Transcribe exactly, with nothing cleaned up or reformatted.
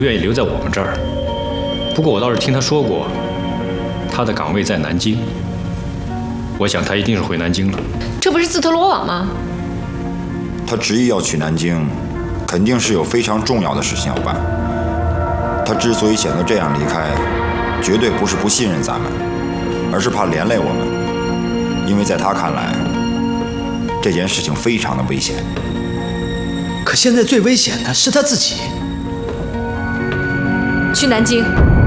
愿意留在我们这儿。不过我倒是听他说过，他的岗位在南京。我想他一定是回南京了。 这不是自投罗网吗？ 他执意要去南京，肯定是有非常重要的事情要办。他之所以选择这样离开，绝对不是不信任咱们，而是怕连累我们。因为在他看来，这件事情非常的危险。 可现在最危险的是他自己。 去南京。